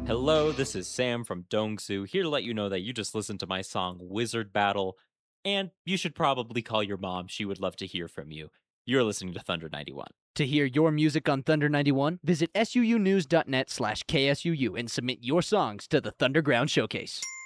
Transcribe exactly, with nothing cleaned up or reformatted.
Hello, this is Sam from Dongsu, here to let you know that you just listened to my song Wizard Battle, and you should probably call your mom. She would love to hear from you. You're listening to Thunder ninety-one. To hear your music on Thunder ninety-one, visit suunews.net slash KSUU and submit your songs to the Thunderground Showcase.